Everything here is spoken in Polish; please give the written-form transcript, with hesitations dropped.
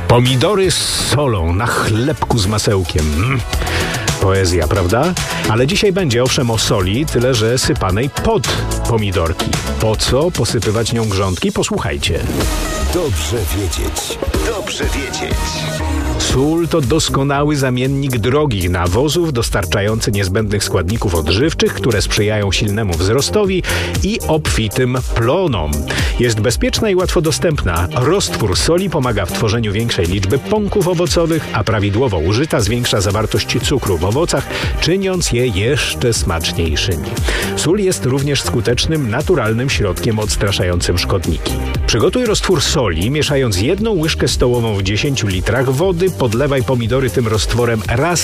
Pomidory z solą na chlebku z masełkiem. Poezja, prawda? Ale dzisiaj będzie owszem o soli, tyle że sypanej pod pomidorki. Po co posypywać nią grządki? Posłuchajcie. Dobrze wiedzieć. Dobrze wiedzieć. Sól to doskonały zamiennik drogich nawozów dostarczający niezbędnych składników odżywczych, które sprzyjają silnemu wzrostowi i obfitym plonom. Jest bezpieczna i łatwo dostępna. Roztwór soli pomaga w tworzeniu większej liczby pąków owocowych, a prawidłowo użyta zwiększa zawartość cukru w owocach, czyniąc je jeszcze smaczniejszymi. Sól jest również skutecznym, naturalnym środkiem odstraszającym szkodniki. Przygotuj roztwór soli, mieszając 1 łyżkę stołową w 10 litrach wody, podlewaj pomidory tym roztworem raz